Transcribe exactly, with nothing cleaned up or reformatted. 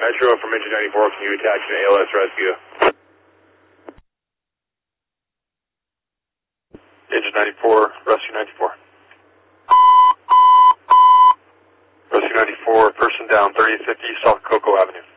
Metro from Engine ninety-four, can you attach an A L S rescue? Engine ninety-four, Rescue ninety-four. Rescue ninety-four, person down, thirty fifty South Cocoa Avenue.